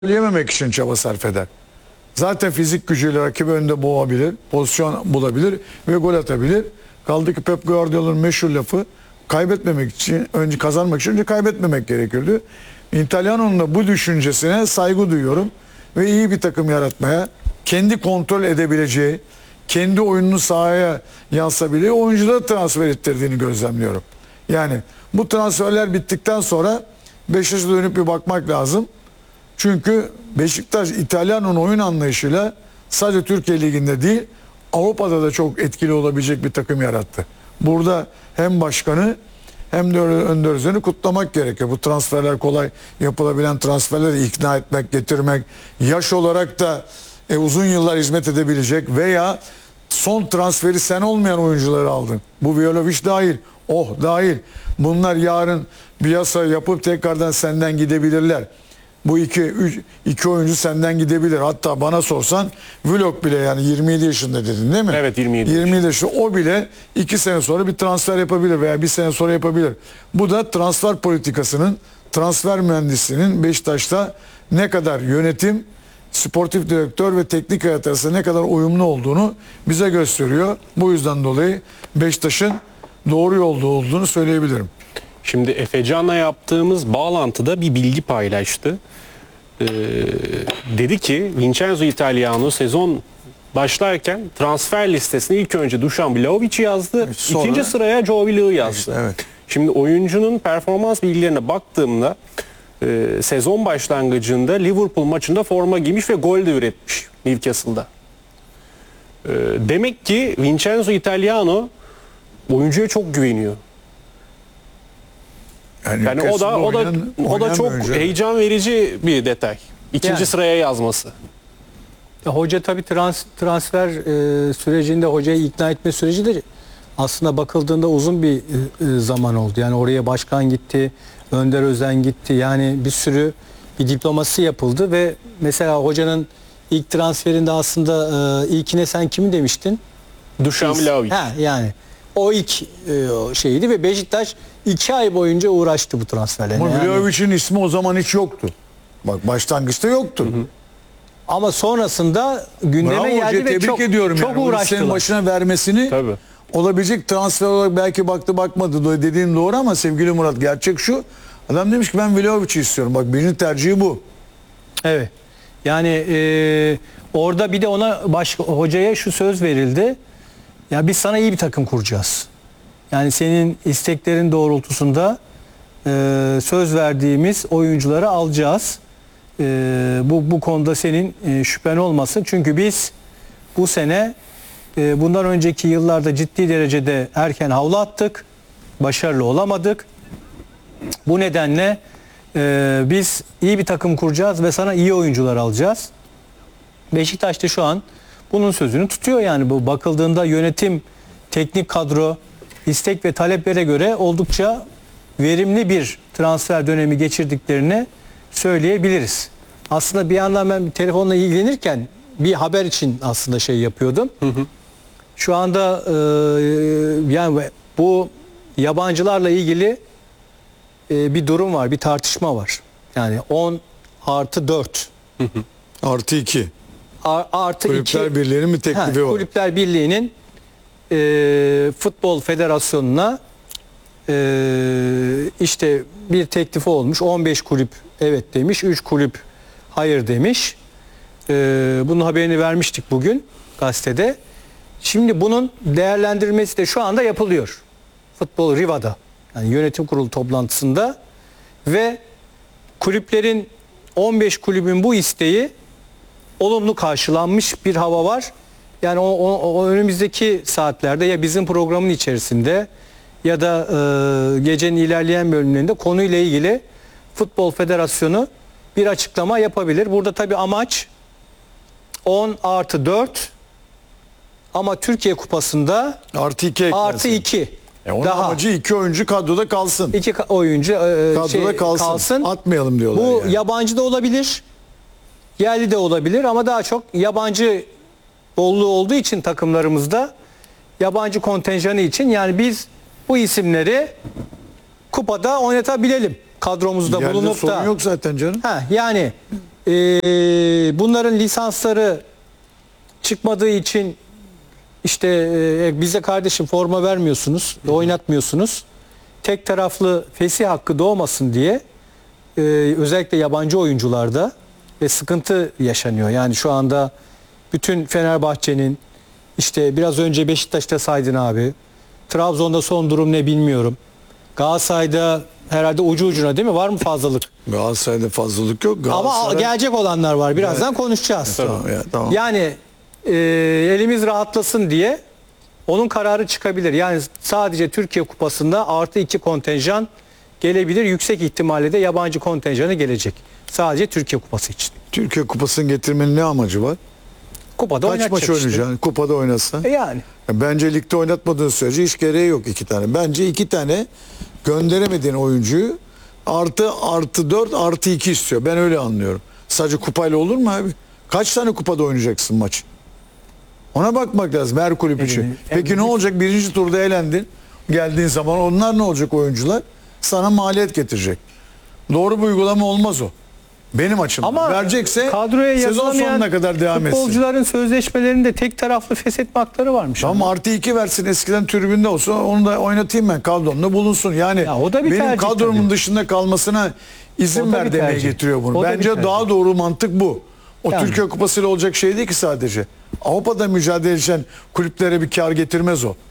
yememek için çaba sarf eder. Zaten fizik gücüyle rakibi önde boğabilir, pozisyon bulabilir ve gol atabilir. Kaldı ki Pep Guardiola'nın meşhur lafı kaybetmemek için, önce kazanmak için önce kaybetmemek gerekiyordu. İtalyanon'un da bu düşüncesine saygı duyuyorum ve iyi bir takım yaratmaya, kendi kontrol edebileceği, kendi oyununu sahaya yansıtabileceği oyuncuları transfer ettirdiğini gözlemliyorum. Yani bu transferler bittikten sonra Beşiktaş'a dönüp bir bakmak lazım. Çünkü Beşiktaş İtalyan'ın oyun anlayışıyla sadece Türkiye Ligi'nde değil Avrupa'da da çok etkili olabilecek bir takım yarattı. Burada hem başkanı hem de Önder Özen'i kutlamak gerekiyor. Bu transferler kolay yapılabilen transferleri ikna etmek, getirmek, yaş olarak da uzun yıllar hizmet edebilecek veya son transferi sen olmayan oyuncuları aldın. Bu Vlahovic dahil, dahil. Bunlar yarın bir yasa yapıp tekrardan senden gidebilirler. Bu iki oyuncu senden gidebilir. Hatta bana sorsan Vlog bile, yani 27 yaşında dedin değil mi? Evet, 27 yaşında. O bile 2 sene sonra bir transfer yapabilir veya 1 sene sonra yapabilir. Bu da transfer politikasının, transfer mühendisliğinin Beşiktaş'ta ne kadar yönetim, sportif direktör ve teknik hayat arasında ne kadar uyumlu olduğunu bize gösteriyor. Bu yüzden dolayı Beşiktaş'ın doğru yolda olduğunu söyleyebilirim. Şimdi Efecan'la yaptığımız bağlantıda bir bilgi paylaştı. Dedi ki Vincenzo Italiano sezon başlarken transfer listesine ilk önce Dušan Vlahović'i yazdı. Sonra, ikinci sıraya Joe Will'ı yazdı. İşte, evet. Şimdi oyuncunun performans bilgilerine baktığımda sezon başlangıcında Liverpool maçında forma giymiş ve gol de üretmiş Newcastle'da. Demek ki Vincenzo Italiano oyuncuya çok güveniyor. Yani o da çok heyecan verici bir detay. İkinci sıraya yazması. Hoca tabii transfer sürecinde, hocayı ikna etme süreci de aslında bakıldığında uzun bir zaman oldu. Yani oraya başkan gitti, Önder Özen gitti. Yani bir sürü bir diplomasi yapıldı ve mesela hocanın ilk transferinde aslında ilkine sen kimi demiştin? Dušan Vlahović. Yani o ilk şeydi ve Beşiktaş 2 ay boyunca uğraştı bu transferle. Ama Vlahovic'in ismi o zaman hiç yoktu. Bak başlangıçta yoktu. Ama sonrasında gündeme geldi ve çok uğraştılar. Senin başına vermesini Tabii. olabilecek transfer olarak belki baktı bakmadı dediğin doğru ama sevgili Murat, gerçek şu. Adam demiş ki ben Vlahovic'i istiyorum. Bak birinin tercihi bu. Evet. Yani orada bir de ona hocaya şu söz verildi. Ya biz sana iyi bir takım kuracağız. Yani senin isteklerin doğrultusunda söz verdiğimiz oyuncuları alacağız. Bu konuda senin şüphen olmasın. Çünkü biz bu sene bundan önceki yıllarda ciddi derecede erken havlu attık. Başarılı olamadık. Bu nedenle biz iyi bir takım kuracağız ve sana iyi oyuncular alacağız. Beşiktaş da şu an bunun sözünü tutuyor. Yani bu bakıldığında yönetim, teknik kadro, istek ve taleplere göre oldukça verimli bir transfer dönemi geçirdiklerini söyleyebiliriz. Aslında bir yandan ben bir telefonla ilgilenirken bir haber için aslında şey yapıyordum. Şu anda yani bu yabancılarla ilgili bir durum var, bir tartışma var. Yani 10+4 Artı 2. Artı Kulüpler 2 Birliği'nin mi teklifi var? Kulüpler Birliği'nin Futbol Federasyonu'na işte bir teklifi olmuş. 15 kulüp evet demiş, 3 kulüp hayır demiş. Bunun haberini vermiştik bugün gazetede. Şimdi bunun değerlendirmesi de şu anda yapılıyor. Futbol Riva'da, yani yönetim kurulu toplantısında ve kulüplerin 15 kulübün bu isteği olumlu karşılanmış bir hava var. Yani o önümüzdeki saatlerde ya bizim programın içerisinde ya da gecenin ilerleyen bölümlerinde konuyla ilgili Futbol Federasyonu bir açıklama yapabilir. Burada tabii amaç 10+4 ama Türkiye Kupası'nda Artı 2 eklensin. artı 2. Onun amacı 2 oyuncu kadroda kalsın. 2 oyuncu Kadroda kalsın. Atmayalım diyorlar. Bu yani. yabancı da olabilir. Yerli de olabilir ama daha çok yabancı bolluğu olduğu için takımlarımızda yabancı kontenjanı için, yani biz bu isimleri kupada oynatabilelim. Kadromuzda Yerli bulunup sorun da. yok zaten canım. Yani bunların lisansları çıkmadığı için işte bize kardeşim forma vermiyorsunuz, oynatmıyorsunuz. Tek taraflı fesih hakkı doğmasın diye özellikle yabancı oyuncularda sıkıntı yaşanıyor. Yani şu anda bütün Fenerbahçe'nin, işte biraz önce Beşiktaş'ta saydın abi. Trabzon'da son durum ne bilmiyorum. Galatasaray'da herhalde ucu ucuna değil mi? Var mı fazlalık? Galatasaray'da fazlalık yok. Ama Galatasaray... gelecek olanlar var. Birazdan konuşacağız. Tamam, ya, tamam. Yani elimiz rahatlasın diye onun kararı çıkabilir. Yani sadece Türkiye Kupası'nda +2 kontenjan gelebilir. Yüksek ihtimalle de yabancı kontenjanı gelecek. Sadece Türkiye Kupası için. Türkiye Kupası'nı getirmenin ne amacı var? Kupada Kaç maç oynatacak işte. oynayacaksın? Kupada oynatsa. Yani. Bence ligde oynatmadığı sürece hiç gereği yok 2 tane. Bence 2 tane gönderemediğin oyuncuyu +4 +2 istiyor. Ben öyle anlıyorum. Sadece kupayla olur mu abi? Kaç tane kupada oynayacaksın maç? Ona bakmak lazım her kulüp için. Peki ne olacak? Birinci turda elendin. Geldiğin zaman onlar ne olacak oyuncular? Sana maliyet getirecek. Doğru bir uygulama olmaz o. Benim açımdan. Ama verecekse kadroya sezon yazılamayan sonuna kadar devam etsin. futbolcuların sözleşmelerinde tek taraflı feshetme hakları varmış. Tamam +2 versin, eskiden tribünde olsa onu da oynatayım ben, kadromda bulunsun. Yani Ya o da bir benim tercih kadromun tabii. dışında kalmasına izin O da ver bir demeye tercih. getiriyor bunu. O da bir Bence tercih. daha doğru mantık bu. O Yani. Türkiye Kupası ile olacak şey değil ki sadece. Avrupa'da mücadele eden kulüplere bir kar getirmez o.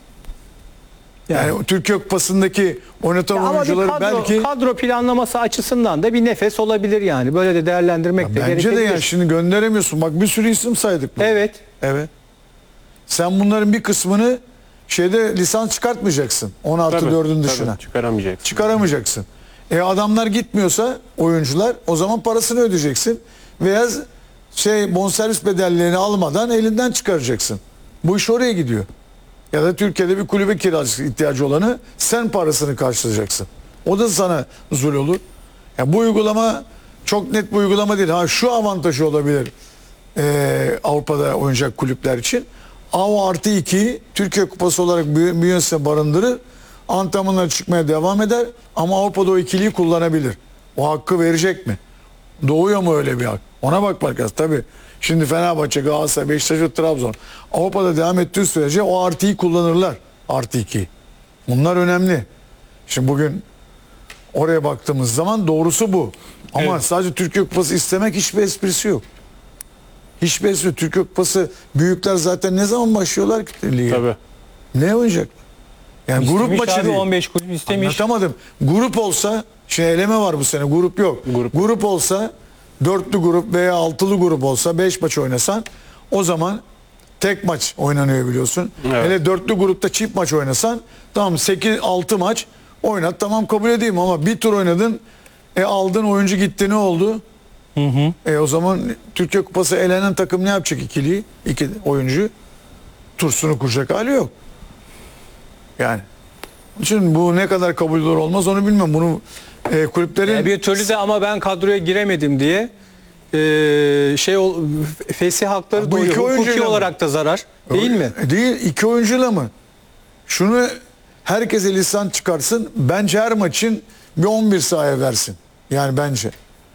Yani Türkiye Kupası'ndaki oynatan Ama bir oyuncuları belki kadro planlaması açısından da bir nefes olabilir yani. Böyle de değerlendirmek de bence de gerekebilir. yani şimdi gönderemiyorsun. Bak bir sürü isim saydık. burada. Evet. Evet. Sen bunların bir kısmını şeyde lisans çıkartmayacaksın. 10+4'ün dışına. Tabii, çıkaramayacaksın. Çıkaramayacaksın. Adamlar gitmiyorsa oyuncular o zaman parasını ödeyeceksin. Veya bonservis bedellerini almadan elinden çıkaracaksın. Bu iş oraya gidiyor. Ya da Türkiye'de bir kulübe kiracı ihtiyacı olanı sen parasını karşılayacaksın. O da sana zul olur. Bu uygulama çok net bir uygulama değil. Ha şu avantajı olabilir Avrupa'da oynayacak kulüpler için. +2'yi Türkiye Kupası olarak bünyesine barındırır. Antrenmanlara çıkmaya devam eder. Ama Avrupa'da o ikiliyi kullanabilir. O hakkı verecek mi? Doğuyor mu öyle bir hak? Ona bakmak lazım. Tabii şimdi Fenerbahçe, Galatasaray, Beşiktaş ve Trabzon Avrupa'da devam ettiği sürece o +2'yi kullanırlar. +2'yi. Bunlar önemli. Şimdi bugün oraya baktığımız zaman doğrusu bu. Ama Evet. sadece Türkiye Kupası istemek hiçbir esprisi yok. Hiçbir esprisi yok. Türkiye Kupası büyükler zaten ne zaman başlıyorlar ki lige? Tabii. Ne oynayacak? Yani grup İstemiş maçı abi, değil. 15 kulüp istemiş. Anlatamadım. Grup olsa, şimdi eleme var bu sene, grup yok. Grup olsa, 4'lü grup veya 6'lı grup olsa 5 maç oynasan o zaman tek maç oynanıyor biliyorsun. Evet. Hele 4'lü grupta çift maç oynasan tamam 8-6 maç oynat, tamam kabul edeyim ama bir tur oynadın, aldın oyuncu gitti, ne oldu? O zaman Türkiye Kupası elenen takım ne yapacak ikiliyi? İki oyuncu tursunu kuracak hali yok. Yani şimdi bu ne kadar kabul olur olmaz onu bilmem. Bunu kulüplerin Bir türlü de ama ben kadroya giremedim diye fesih hakları Bu iki duyuyor. oyuncuyla Hukuki mı? olarak da zarar. Değil mi? Değil, 2 oyuncuyla mı? Şunu herkese lisan çıkarsın. Bence her maçın bir 11 sahaya versin. Yani bence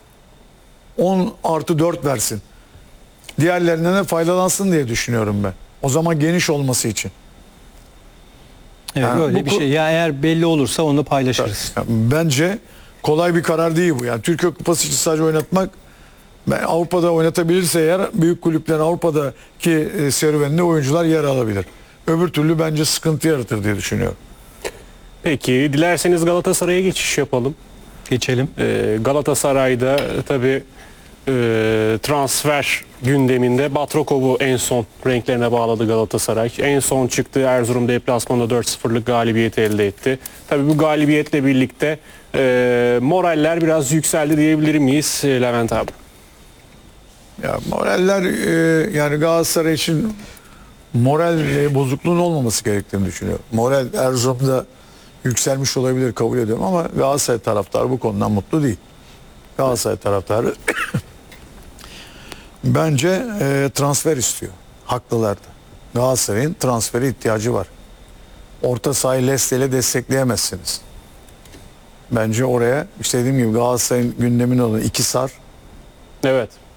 10+4 versin. Diğerlerinden de faydalansın diye düşünüyorum ben. O zaman geniş olması için. Evet, Yani öyle bu bir şey. Ya eğer belli olursa onu da paylaşırız. Yani bence kolay bir karar değil bu. Yani Türkiye Kupası için sadece oynatmak, Avrupa'da oynatabilirse eğer büyük kulüplerin Avrupa'daki serüveninde oyuncular yer alabilir. Öbür türlü bence sıkıntı yaratır diye düşünüyorum. Peki dilerseniz Galatasaray'a geçiş yapalım. Geçelim. Galatasaray'da tabii transfer gündeminde Batrakov'u en son renklerine bağladı Galatasaray. En son çıktığı Erzurum deplasmanında 4-0'lık galibiyeti elde etti. Tabii bu galibiyetle birlikte moraller biraz yükseldi diyebilir miyiz Levent abi? Ya moraller yani Galatasaray için moral bozukluğun olmaması gerektiğini düşünüyorum. Moral Erzurum'da yükselmiş olabilir, kabul ediyorum ama Galatasaray taraftarı bu konudan mutlu değil. Galatasaray taraftarı bence transfer istiyor. Haklılar da. Galatasaray'ın transfere ihtiyacı var. Orta sahayı Leste ile destekleyemezsiniz. Bence oraya işte dediğim gibi Galatasaray'ın gündemine olan 2 sar, Evet.